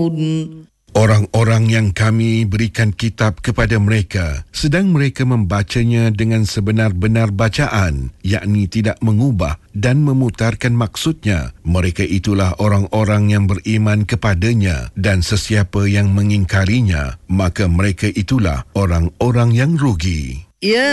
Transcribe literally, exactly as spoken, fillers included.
يعلمون. Orang-orang yang kami berikan kitab kepada mereka, sedang mereka membacanya dengan sebenar-benar bacaan, yakni tidak mengubah dan memutarkan maksudnya. Mereka itulah orang-orang yang beriman kepadanya, dan sesiapa yang mengingkarinya, maka mereka itulah orang-orang yang rugi. Ya